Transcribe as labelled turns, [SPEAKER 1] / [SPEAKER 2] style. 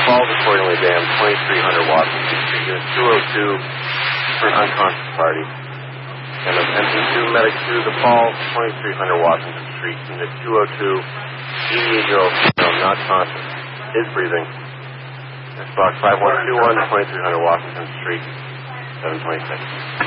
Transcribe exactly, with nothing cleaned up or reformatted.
[SPEAKER 1] falls accordingly damaged, twenty-three hundred Washington Street. Unit two oh two for an unconscious party. And M P two, Medic two, the falls, twenty-three hundred Washington Street. Unit two oh two, eighty-eight year old female, not conscious, is breathing. That's box five one two one, twenty-three hundred Washington Street, seven twenty-six.